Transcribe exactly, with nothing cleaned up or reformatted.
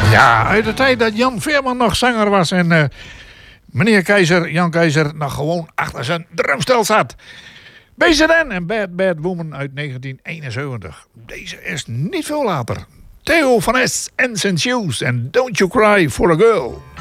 Ja, uit de tijd dat Jan Veerman nog zanger was en uh, meneer Keizer, Jan Keizer, nog gewoon achter zijn drumstel zat. B Z N en Bad Bad Woman uit negentien eenenzeventig. Deze is niet veel later. Theo van S en Saint Shoes en Don't You Cry for a Girl.